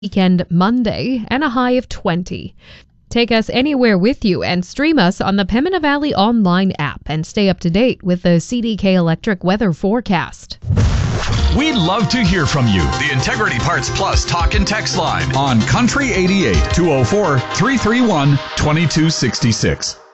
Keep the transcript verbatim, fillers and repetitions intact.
weekend Monday and a high of twenty. Take us anywhere with you and stream us on the Pembina Valley Online app and stay up to date with the C D K Electric weather forecast. We'd love to hear from you. The Integrity Parts Plus talk and text line on Country eighty-eight, two oh four, three three one, two two six six.